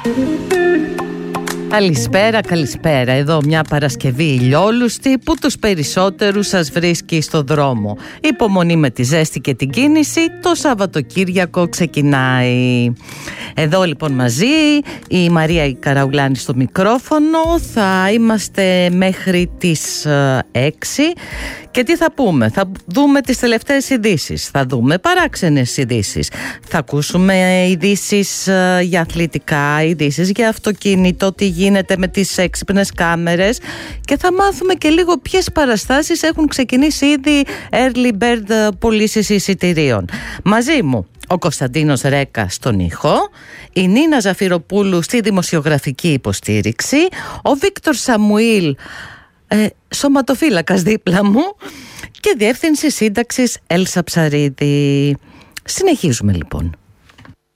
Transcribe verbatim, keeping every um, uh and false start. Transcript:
Καλησπέρα, καλησπέρα. Εδώ μια Παρασκευή ηλιόλουστη που τους περισσότερους σας βρίσκει στο δρόμο. Υπομονή με τη ζέστη και την κίνηση, το Σαββατοκύριακο ξεκινάει. Εδώ λοιπόν μαζί η Μαρία η Καραουλάνη στο μικρόφωνο. Θα είμαστε μέχρι τις έξι. Και τι θα πούμε? Θα δούμε τις τελευταίες ειδήσεις, θα δούμε παράξενες ειδήσεις, θα ακούσουμε ειδήσεις για αθλητικά, ειδήσεις για αυτοκίνητο, τι γίνεται με τις έξυπνες κάμερες και θα μάθουμε και λίγο ποιες παραστάσεις έχουν ξεκινήσει ήδη early bird πωλήσεις εισιτηρίων. Μαζί μου ο Κωνσταντίνος Ρέκα στον ήχο, η Νίνα Ζαφυροπούλου στη δημοσιογραφική υποστήριξη, ο Βίκτορ Σαμουήλ Ε, σωματοφύλακας δίπλα μου και διεύθυνση σύνταξης Έλσα Ψαρίδη. Συνεχίζουμε λοιπόν.